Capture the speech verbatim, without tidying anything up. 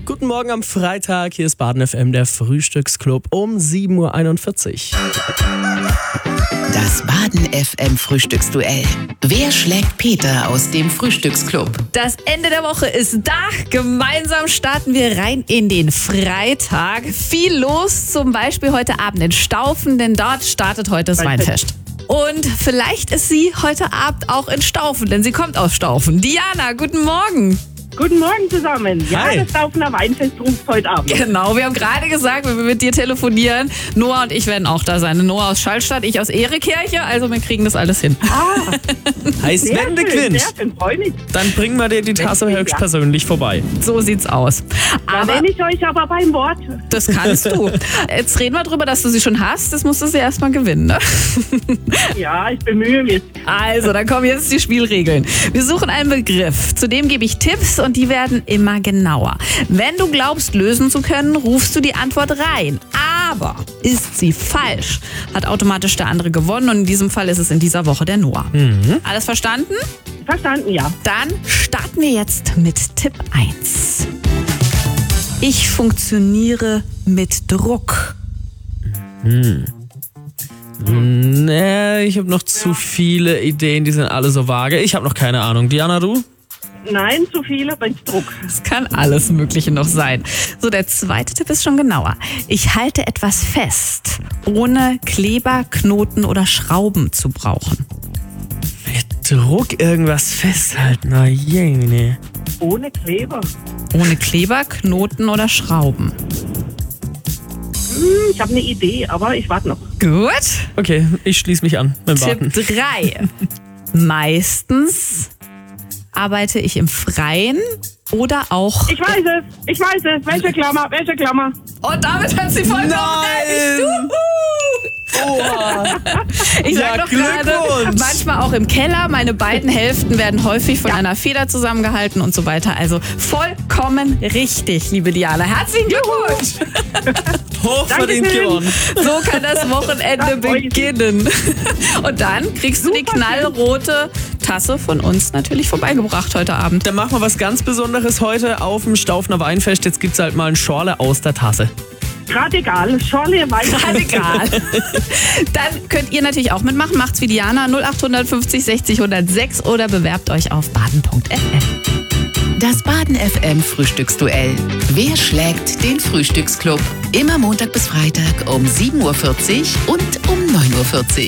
Guten Morgen am Freitag, hier ist Baden F M, der Frühstücksclub um sieben Uhr einundvierzig. Das Baden F M Frühstücksduell. Wer schlägt Peter aus dem Frühstücksclub? Das Ende der Woche ist da. Gemeinsam starten wir rein in den Freitag. Viel los, zum Beispiel heute Abend in Staufen, denn dort startet heute das Weinfest. Und vielleicht ist sie heute Abend auch in Staufen, denn sie kommt aus Staufen. Diana, guten Morgen. Guten Morgen zusammen. Ja, Hi. das Staufener Weinfest ruft heute Abend. Genau, wir haben gerade gesagt, wenn wir mit dir telefonieren, Noah und ich werden auch da sein. Noah aus Schallstatt, ich aus Erekirche, also wir kriegen das alles hin. Ah, Heißt, sehr wenn du schön, gewinnst, sehr schön, freue mich. dann bringen wir dir die Tasse Ja. höchstpersönlich vorbei. So sieht's aus. Da Aber nenne ich euch aber beim Wort. das kannst du. Jetzt reden wir drüber, dass du sie schon hast. Das musst du sie erstmal gewinnen, ne? Ja, ich bemühe mich. Also, dann kommen jetzt die Spielregeln. Wir suchen einen Begriff. Zudem gebe ich Tipps und die werden immer genauer. Wenn du glaubst, lösen zu können, rufst du die Antwort rein. Aber ist sie falsch, hat automatisch der andere gewonnen und in diesem Fall ist es in dieser Woche der Noah. Mhm. Alles verstanden? Verstanden, ja. Dann starten wir jetzt mit Tipp eins. Ich funktioniere mit Druck. Nee, ich habe noch zu viele Ideen, die sind alle so vage. Ich habe noch keine Ahnung. Diana, du? Nein, zu viele, wenn Druck. Es kann alles Mögliche noch sein. So, der zweite Tipp ist schon genauer. Ich halte etwas fest, ohne Kleber, Knoten oder Schrauben zu brauchen. Mit Druck irgendwas festhalten. Na jene. Ohne Kleber. Ohne Kleber, Knoten oder Schrauben. Hm, ich habe eine Idee, aber ich warte noch. Gut. Okay, ich schließe mich an beim Warten. Tipp drei. Meistens arbeite ich im Freien oder auch... Ich weiß es, ich weiß es. Welche Klammer, welche Klammer? Und damit hat sie vollkommen recht. Nein! Oha. Ich Ja, sag doch gerade, Glückwunsch. manchmal auch im Keller. Meine beiden Hälften werden häufig von einer Feder zusammengehalten und so weiter. Also vollkommen richtig, liebe Diana. Herzlichen Glückwunsch. Hochverdient Dankeschön. gewonnen. So kann das Wochenende Ja, freu ich mich. beginnen. Und dann kriegst du die knallrote Tasse von uns natürlich vorbeigebracht heute Abend. Dann machen wir was ganz Besonderes heute auf dem Staufener Weinfest. Jetzt gibt's halt mal ein Schorle aus der Tasse. Gerade egal. Schorle, Weinfest. Egal. Dann könnt ihr natürlich auch mitmachen. Macht's wie Diana null acht fünfzig sechzig hundertsechs oder bewerbt euch auf baden punkt f m. Das Baden F M Frühstücksduell. Wer schlägt den Frühstücksclub? Immer Montag bis Freitag um sieben Uhr vierzig und um neun Uhr vierzig.